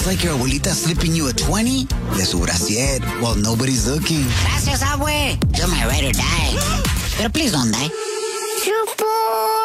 looks like your abuelita slipping you a 20 de su brasier while nobody's looking. Gracias, abue. You're my ride or die. Pero please don't die. Chupo.